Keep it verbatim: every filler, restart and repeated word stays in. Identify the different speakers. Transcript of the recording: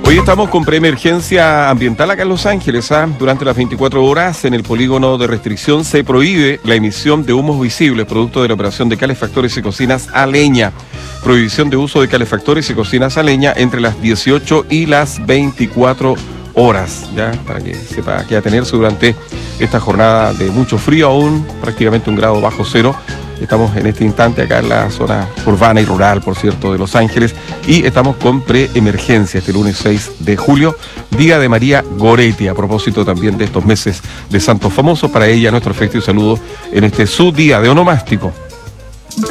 Speaker 1: Hoy estamos con preemergencia ambiental acá en Los Ángeles. ¿ah? Durante las veinticuatro horas en el polígono de restricción se prohíbe la emisión de humos visibles producto de la operación de calefactores y cocinas a leña. Prohibición de uso de calefactores y cocinas a leña entre las dieciocho y las veinticuatro horas, ya para que sepa qué atenerse durante esta jornada de mucho frío, aún prácticamente un grado bajo cero. Estamos en este instante acá en la zona urbana y rural, por cierto, de Los Ángeles, y estamos con preemergencia este lunes seis de julio, Día de María Goretti, a propósito también de estos meses de santos famosos. Para ella, nuestro afecto y saludo en este su día de onomástico.